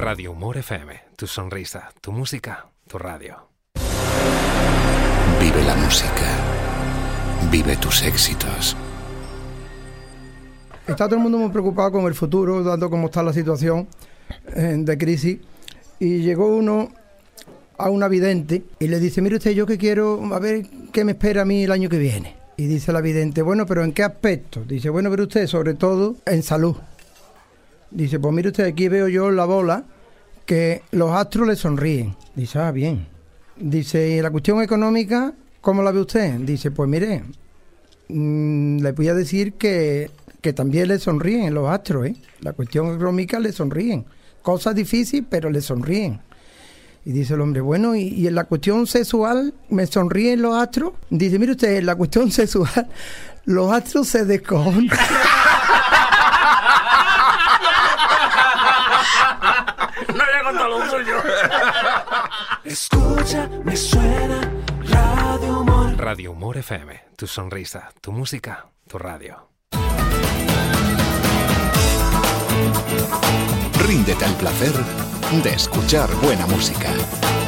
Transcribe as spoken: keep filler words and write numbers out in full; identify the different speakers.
Speaker 1: Radio Humor F M, tu sonrisa, tu música, tu radio.
Speaker 2: Vive la música. Vive tus éxitos.
Speaker 3: Está todo el mundo muy preocupado con el futuro, dando cómo está la situación eh, de crisis. Y llegó uno a una vidente y le dice, mire usted, yo que quiero, a ver qué me espera a mí el año que viene. Y dice la vidente, bueno, pero ¿en qué aspecto? Dice, bueno, pero usted, sobre todo en salud. Dice, pues mire usted, aquí veo yo en la bola que los astros le sonríen. Dice, ah, bien. Dice, ¿y la cuestión económica, cómo la ve usted? Dice, pues mire, mmm, le voy a decir que, que también le sonríen los astros, ¿eh? La cuestión económica le sonríen. Cosas difíciles, pero le sonríen. Y dice el hombre, bueno, ¿y, y en la cuestión sexual me sonríen los astros? Dice, mire usted, en la cuestión sexual los astros se descojonan.
Speaker 4: No había contado lo suyo.
Speaker 5: Escucha, me suena Radio Humor.
Speaker 1: Radio Humor F M, tu sonrisa, tu música, tu radio.
Speaker 2: Ríndete al placer de escuchar buena música.